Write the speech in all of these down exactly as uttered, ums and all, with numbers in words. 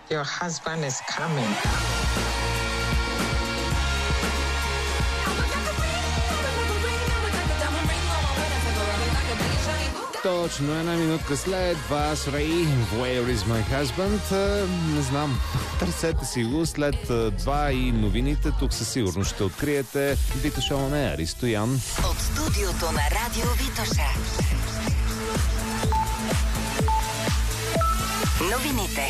Your husband is coming. Точно една минутка след вас, Рей, Where is my husband? Не знам, търсете си го след два и новините. Тук със сигурност ще откриете Витоша Он Еър и Стоян. От студиото на Радио Витоша. Новините.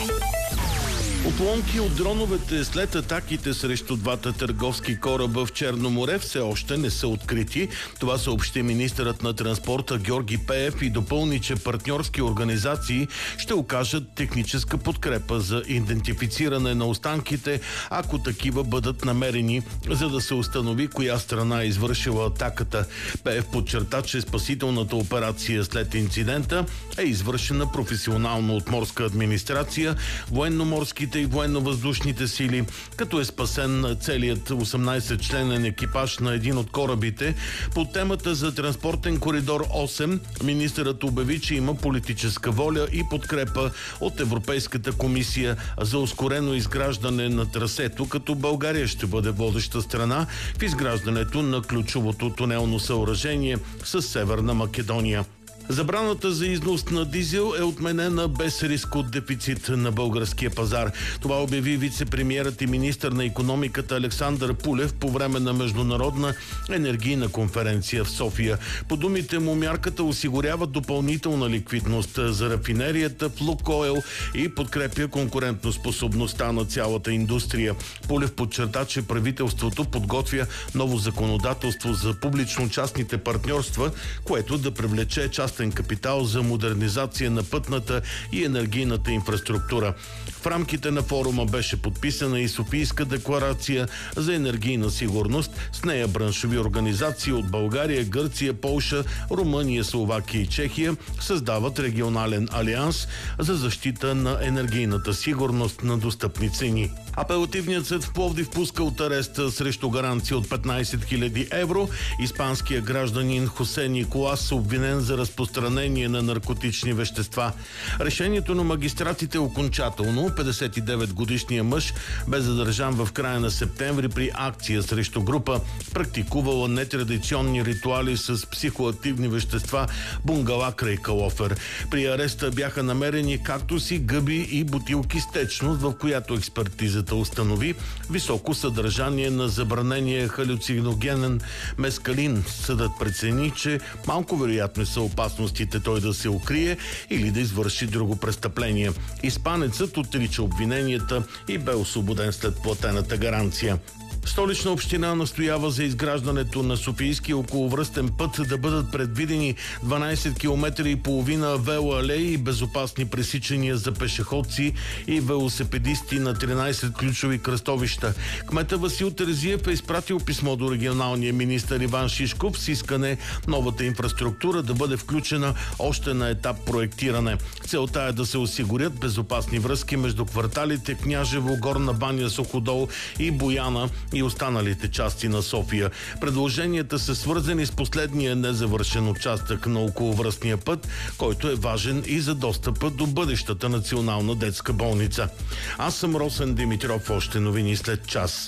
Отломки от дроновете след атаките срещу двата търговски кораба в Черно море все още не са открити. Това съобщи министърът на транспорта Георги Пеев и допълни, че партньорски организации ще окажат техническа подкрепа за идентифициране на останките, ако такива бъдат намерени, за да се установи коя страна е извършила атаката. Пеев подчерта, че спасителната операция след инцидента е извършена професионално от морска администрация, военноморските и военно-въздушните сили, като е спасен целият осемнайсетчленен екипаж на един от корабите. По темата за транспортен коридор осем, министърът обяви, че има политическа воля и подкрепа от Европейската комисия за ускорено изграждане на трасето, като България ще бъде водеща страна в изграждането на ключовото тунелно съоръжение с Северна Македония. Забраната за износ на дизел е отменена без риск от дефицит на българския пазар. Това обяви вице-премиерът и министър на икономиката Александър Пулев по време на международна енергийна конференция в София. По думите му, мярката осигурява допълнителна ликвидност за рафинерията в Лукойл и подкрепя конкурентоспособността на цялата индустрия. Пулев подчерта, че правителството подготвя ново законодателство за публично-частните партньорства, което да привлече част капитал за модернизация на пътната и енергийната инфраструктура. В рамките на форума беше подписана и Софийска декларация за енергийна сигурност. С нея браншови организации от България, Гърция, Полша, Румъния, Словакия и Чехия създават регионален алианс за защита на енергийната сигурност на достъпни цени. Апелативният съд в Пловдив пуска от ареста срещу гаранция от петнайсет хиляди евро. Испанският гражданин Хосе Николас е обвинен за разпространение на наркотични вещества. Решението на магистратите е окончателно. петдесет и девет годишният мъж бе задържан в края на септември при акция срещу група, практикувала нетрадиционни ритуали с психоактивни вещества бунгала край Калофер. При ареста бяха намерени кактуси, гъби и бутилки с течност, в която експертизата установи високо съдържание на забранения халюциногенен мескалин. Съдът прецени, че малко вероятно са опасностите той да се укрие или да извърши друго престъпление. Испанецът отрича обвиненията и бе освободен след платената гаранция. Столична община настоява за изграждането на Софийски околовръстен път да бъдат предвидени дванайсет километра и половина велоалеи и безопасни пресичания за пешеходци и велосипедисти на тринайсет ключови кръстовища. Кметът Васил Терзиев е изпратил писмо до регионалния министър Иван Шишков с искане новата инфраструктура да бъде включена още на етап проектиране. Целта е да се осигурят безопасни връзки между кварталите Княжево, Горна баня, Суходол и Бояна и останалите части на София. Предложенията са свързани с последния незавършен участък на околовръстния път, който е важен и за достъпа до бъдещата национална детска болница. Аз съм Росен Димитров. Още новини след час.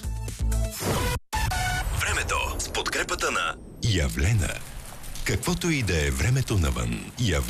Времето с подкрепата на Явлена. Каквото и да е времето навън, Явлена